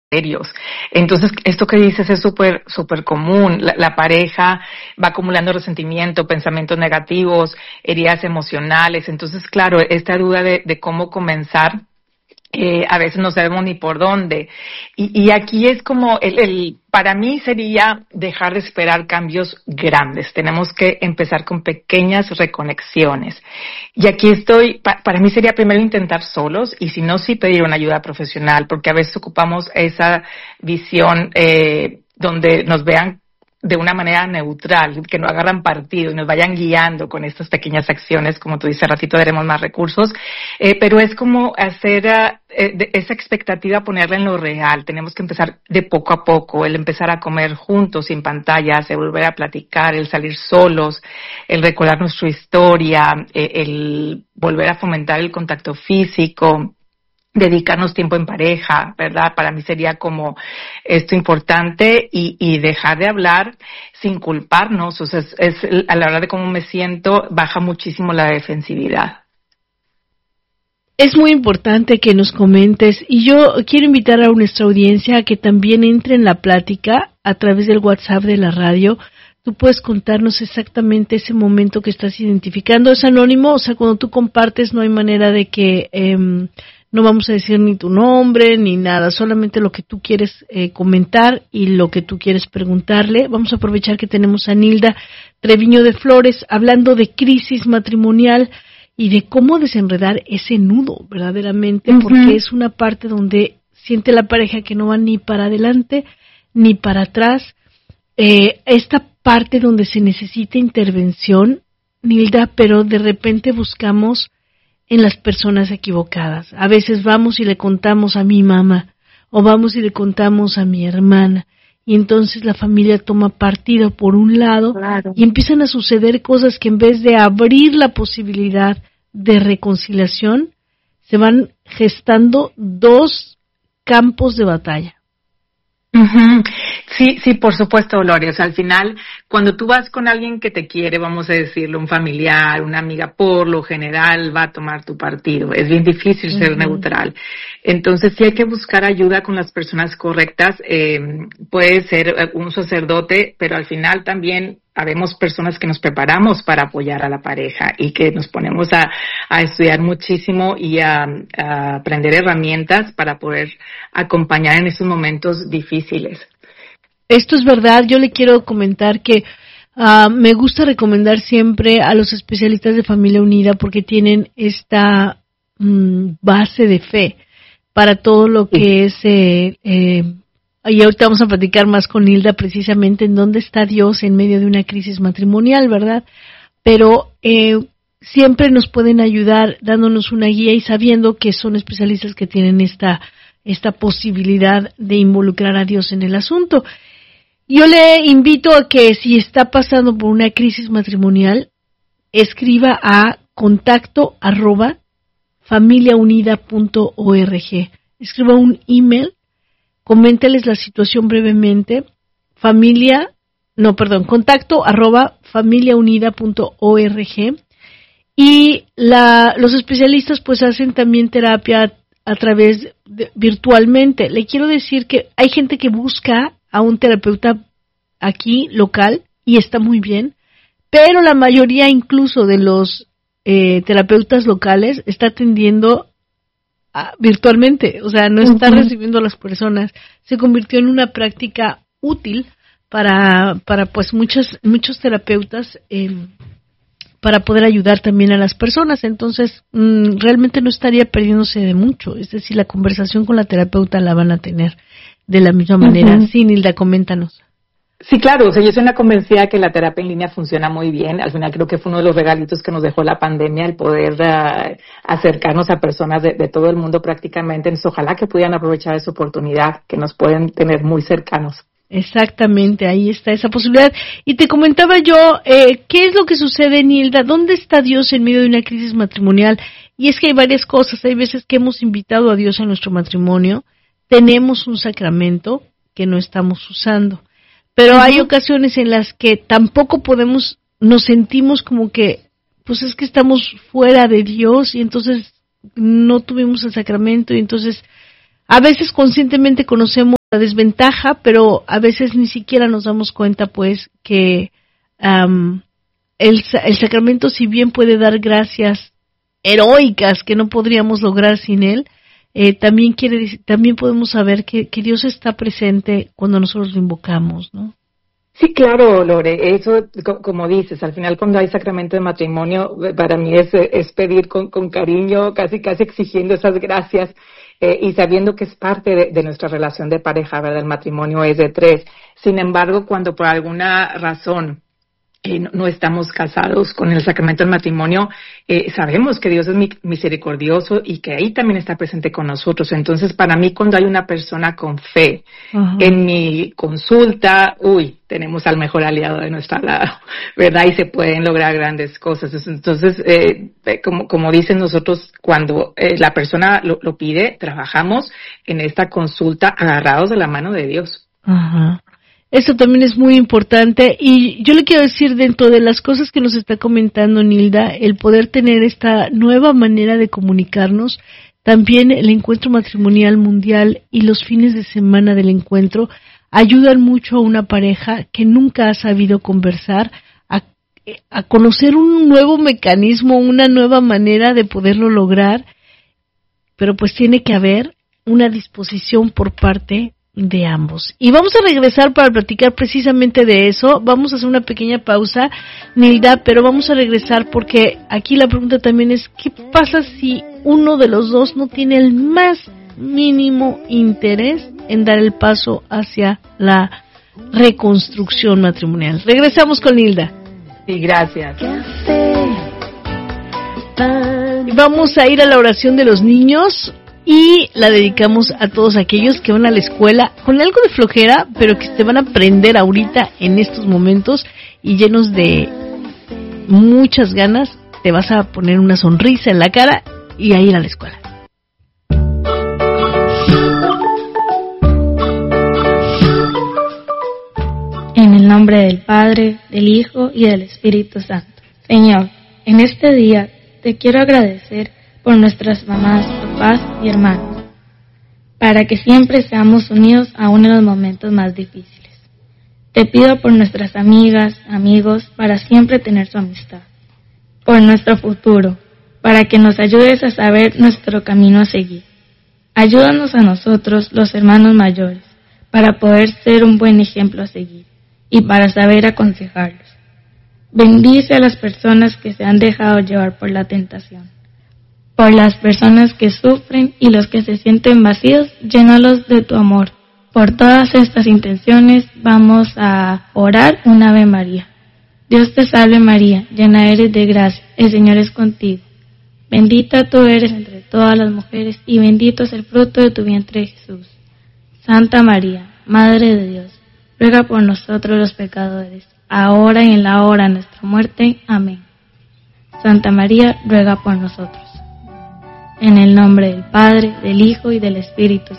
serios. Entonces, esto que dices es súper común. La pareja va acumulando resentimiento, pensamientos negativos, heridas emocionales. Entonces, claro, esta duda de cómo comenzar, a veces no sabemos ni por dónde. Y aquí es como para mí sería dejar de esperar cambios grandes. Tenemos que empezar con pequeñas reconexiones. Y aquí para mí sería primero intentar solos, y si no, sí pedir una ayuda profesional, porque a veces ocupamos esa visión, donde nos vean de una manera neutral, que no agarran partido y nos vayan guiando con estas pequeñas acciones. Como tú dices, al ratito daremos más recursos, pero es como hacer esa expectativa, ponerla en lo real. Tenemos que empezar de poco a poco, el empezar a comer juntos, sin pantallas, el volver a platicar, el salir solos, el recordar nuestra historia, el volver a fomentar el contacto físico, dedicarnos tiempo en pareja, ¿verdad? Para mí sería como esto importante, y dejar de hablar sin culparnos. O sea, a la hora de cómo me siento, baja muchísimo la defensividad. Es muy importante que nos comentes, y yo quiero invitar a nuestra audiencia a que también entre en la plática a través del WhatsApp de la radio. Tú puedes contarnos exactamente ese momento que estás identificando. Es anónimo, o sea, cuando tú compartes no hay manera de que no vamos a decir ni tu nombre ni nada, solamente lo que tú quieres comentar y lo que tú quieres preguntarle. Vamos a aprovechar que tenemos a Nilda Treviño de Flores hablando de crisis matrimonial y de cómo desenredar ese nudo verdaderamente, porque es una parte donde siente la pareja que no va ni para adelante ni para atrás. Esta parte donde se necesita intervención, Nilda, pero de repente buscamos en las personas equivocadas. A veces vamos y le contamos a mi mamá, o vamos y le contamos a mi hermana, y entonces la familia toma partido por un lado, claro, y empiezan a suceder cosas que en vez de abrir la posibilidad de reconciliación, se van gestando dos campos de batalla. Uh-huh. Sí, por supuesto, Gloria. O sea, al final, cuando tú vas con alguien que te quiere, vamos a decirlo, un familiar, una amiga, por lo general va a tomar tu partido. Es bien difícil ser neutral. Entonces, sí hay que buscar ayuda con las personas correctas. Puede ser un sacerdote, pero al final también habemos personas que nos preparamos para apoyar a la pareja y que nos ponemos a estudiar muchísimo y a aprender herramientas para poder acompañar en esos momentos difíciles. Esto es verdad. Yo le quiero comentar que me gusta recomendar siempre a los especialistas de Familia Unida porque tienen esta base de fe para todo lo que es y ahorita vamos a platicar más con Nilda precisamente en dónde está Dios en medio de una crisis matrimonial, ¿verdad? Pero siempre nos pueden ayudar dándonos una guía y sabiendo que son especialistas que tienen esta posibilidad de involucrar a Dios en el asunto. Yo le invito a que si está pasando por una crisis matrimonial, escriba a contacto@familiaunida.org. Escriba un email, coménteles la situación brevemente, contacto@familiaunida.org, y los especialistas pues hacen también terapia a través virtualmente. Le quiero decir que hay gente que busca a un terapeuta aquí local y está muy bien, pero la mayoría incluso de los terapeutas locales está atendiendo virtualmente, o sea, no está recibiendo a las personas. Se convirtió en una práctica útil para pues muchos terapeutas para poder ayudar también a las personas. Entonces, realmente no estaría perdiéndose de mucho. Es decir, la conversación con la terapeuta la van a tener de la misma manera. Sí, Nilda, coméntanos. Sí, claro, o sea, yo soy una convencida que la terapia en línea funciona muy bien. Al final creo que fue uno de los regalitos que nos dejó la pandemia, el poder acercarnos a personas de todo el mundo prácticamente. Entonces, ojalá que pudieran aprovechar esa oportunidad, que nos pueden tener muy cercanos. Exactamente, ahí está esa posibilidad. Y te comentaba yo, ¿qué es lo que sucede, Nilda? ¿Dónde está Dios en medio de una crisis matrimonial? Y es que hay varias cosas. Hay veces que hemos invitado a Dios a nuestro matrimonio, tenemos un sacramento que no estamos usando. Pero hay ocasiones en las que tampoco nos sentimos como que, pues es que estamos fuera de Dios y entonces no tuvimos el sacramento y entonces a veces conscientemente conocemos la desventaja, pero a veces ni siquiera nos damos cuenta, pues, que el sacramento, si bien puede dar gracias heroicas que no podríamos lograr sin él, también podemos saber que Dios está presente cuando nosotros lo invocamos, ¿no? Sí, claro, Lore, eso, como dices, al final cuando hay sacramento de matrimonio, para mí es pedir con cariño, casi exigiendo esas gracias, y sabiendo que es parte de nuestra relación de pareja, ¿verdad? El matrimonio es de 3. Sin embargo, cuando por alguna razón no estamos casados con el sacramento del matrimonio, sabemos que Dios es misericordioso y que ahí también está presente con nosotros. Entonces, para mí, cuando hay una persona con fe en mi consulta, tenemos al mejor aliado de nuestro lado, ¿verdad? Y se pueden lograr grandes cosas. Entonces, como dicen nosotros, cuando la persona lo pide, trabajamos en esta consulta agarrados de la mano de Dios. Ajá. Eso también es muy importante, y yo le quiero decir, dentro de las cosas que nos está comentando Nilda, el poder tener esta nueva manera de comunicarnos, también el encuentro matrimonial mundial y los fines de semana del encuentro ayudan mucho a una pareja que nunca ha sabido conversar a conocer un nuevo mecanismo, una nueva manera de poderlo lograr, pero pues tiene que haber una disposición por parte de ambos. Y vamos a regresar para platicar precisamente de eso. Vamos a hacer una pequeña pausa, Nilda, pero vamos a regresar porque aquí la pregunta también es, ¿qué pasa si uno de los dos no tiene el más mínimo interés en dar el paso hacia la reconstrucción matrimonial? Regresamos con Nilda. Sí, gracias. Vamos a ir a la oración de los niños y la dedicamos a todos aquellos que van a la escuela con algo de flojera, pero que te van a aprender ahorita en estos momentos y llenos de muchas ganas. Te vas a poner una sonrisa en la cara y a ir a la escuela. En el nombre del Padre, del Hijo y del Espíritu Santo. Señor, en este día te quiero agradecer por nuestras mamás, papás y hermanos, para que siempre seamos unidos aún en los momentos más difíciles. Te pido por nuestras amigas, amigos, para siempre tener su amistad. Por nuestro futuro, para que nos ayudes a saber nuestro camino a seguir. Ayúdanos a nosotros, los hermanos mayores, para poder ser un buen ejemplo a seguir y para saber aconsejarlos. Bendice a las personas que se han dejado llevar por la tentación. Por las personas que sufren y los que se sienten vacíos, llénalos de tu amor. Por todas estas intenciones vamos a orar un Ave María. Dios te salve María, llena eres de gracia, el Señor es contigo. Bendita tú eres entre todas las mujeres y bendito es el fruto de tu vientre Jesús. Santa María, Madre de Dios, ruega por nosotros los pecadores, ahora y en la hora de nuestra muerte. Amén. Santa María, ruega por nosotros. En el nombre del Padre, del Hijo y del Espíritu Santo.